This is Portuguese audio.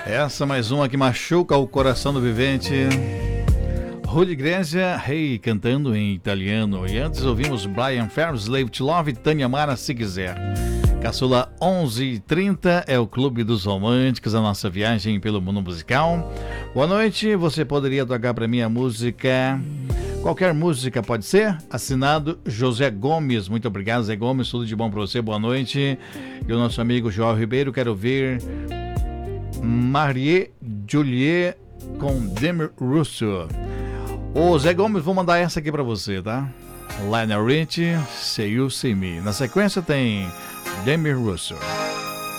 Essa mais uma que machuca o coração do vivente. Julio Iglesias, Hey, cantando em italiano. E antes ouvimos Brian Ferry, Slave to Love, e Tânia Mara, Se Quiser. Caçula 11h30 é o Clube dos Românticos, a nossa viagem pelo mundo musical. Boa noite, você poderia tocar para mim a música... Qualquer música pode ser? Assinado José Gomes. Muito obrigado, Zé Gomes. Tudo de bom para você. Boa noite. E o nosso amigo João Ribeiro. Quero ouvir Marie Juliet com Demi Russo. Ô Zé Gomes, vou mandar essa aqui para você, tá? Lionel Richie, Say You, See Me. Na sequência tem Demi Russo.